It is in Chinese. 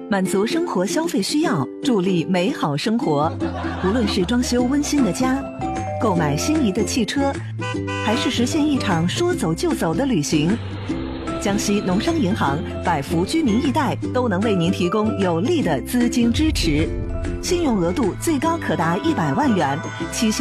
满足生活消费需要，助力美好生活。无论是装修温馨的家，购买心仪的汽车，还是实现一场说走就走的旅行，江西农商银行百福居民易贷都能为您提供有力的资金支持，信用额度最高可达100万元，期限